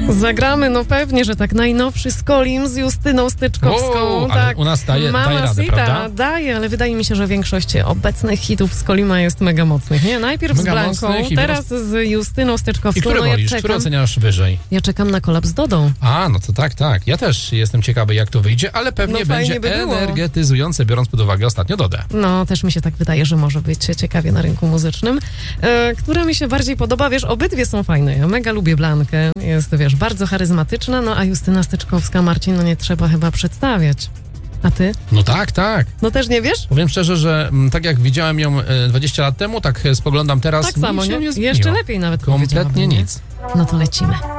Zagramy, no pewnie, że tak. Najnowszy Skolim z Justyną Steczkowską. Ale tak. u nas daje Mama radę, Sita prawda? daje, ale wydaje mi się, że większość obecnych hitów Skolima jest mega mocnych, nie? Najpierw Mega z Blanką, mocnych i teraz z Justyną Steczkowską. I który wolisz? Który oceniasz wyżej? Ja czekam na kolab z Dodą. A, no to tak. Ja też jestem ciekawy, jak to wyjdzie, ale pewnie będzie energetyzujące, biorąc pod uwagę ostatnio Dodę. No, też mi się tak wydaje, że może być ciekawie na rynku muzycznym. Która mi się bardziej podoba, wiesz, obydwie są fajne. Ja mega lubię Blankę, jest, wiesz, bardzo charyzmatyczna, no a Justyna Steczkowska, Marcin, no nie trzeba chyba przedstawiać. A ty? No tak. No też nie wiesz? Powiem szczerze, że tak jak widziałem ją 20 lat temu, tak spoglądam teraz. Tak samo, nic się nie? nie zmieniło. Jeszcze lepiej nawet. Kompletnie nic. No to lecimy.